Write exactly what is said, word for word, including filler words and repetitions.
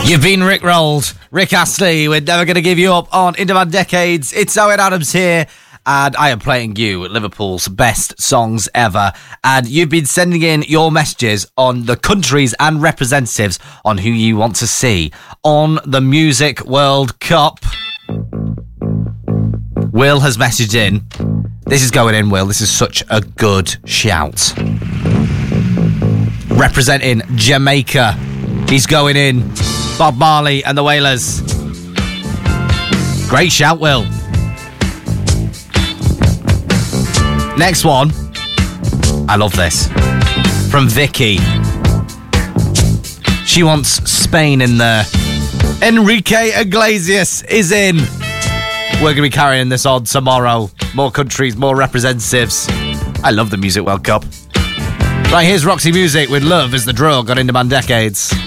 You've been rickrolled. Rick Astley, we're never going to give you up on In Demand Decades. It's Owen Adams here, and I am playing you Liverpool's best songs ever. And you've been sending in your messages on the countries and representatives on who you want to see on the Music World Cup. Will has messaged in. This is going in, Will. This is such a good shout. Representing Jamaica, he's going in. Bob Marley and the Wailers. Great shout, Will. Next one. I love this. From Vicky. She wants Spain in there. Enrique Iglesias is in. We're going to be carrying this on tomorrow. More countries, more representatives. I love the Music World Cup. Right, here's Roxy Music with Love is the Drug on In Demand Decades.